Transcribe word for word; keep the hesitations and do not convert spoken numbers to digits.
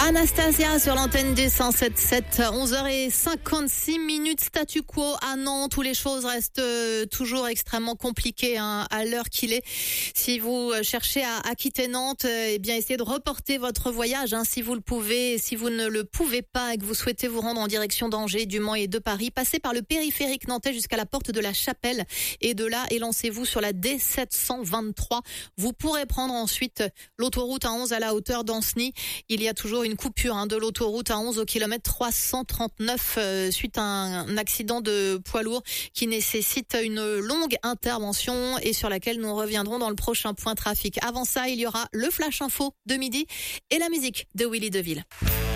Anastasia sur l'antenne du cent sept sept, onze heures cinquante-six minutes, statu quo à Nantes où les choses restent toujours extrêmement compliquées hein, à l'heure qu'il est. Si vous cherchez à, à quitter Nantes, eh bien essayez de reporter votre voyage hein, si vous le pouvez. Si vous ne le pouvez pas et que vous souhaitez vous rendre en direction d'Angers, du Mans et de Paris, passez par le périphérique nantais jusqu'à la porte de la Chapelle et de là élancez-vous sur la D sept cent vingt-trois. Vous pourrez prendre ensuite l'autoroute A onze à la hauteur d'Ancenis. Il y a toujours une coupure hein, de l'autoroute A onze au kilomètre trois cent trente-neuf euh, suite à un, un accident de poids lourd qui nécessite une longue intervention et sur laquelle nous reviendrons dans le prochain point trafic. Avant ça, il y aura le Flash Info de midi et la musique de Willy Deville.